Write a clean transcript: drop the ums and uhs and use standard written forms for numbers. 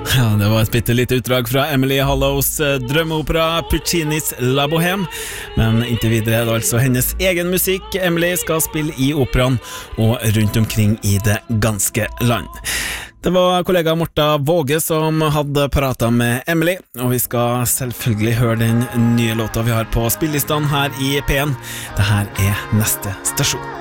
Ja, det var et bitte litt utdrag fra Emily Hallows drømmeopera Puccinis La Bohème. Men inntil videre er det altså hennes egen musikk Emily skal spille i operaen og rundt omkring i det ganske land. Det var kollega Morta Våge som hadde pratet med Emily, og vi skal selvfølgelig høre den nye låta vi har på spillelisten her i P1. Dette er neste stasjon.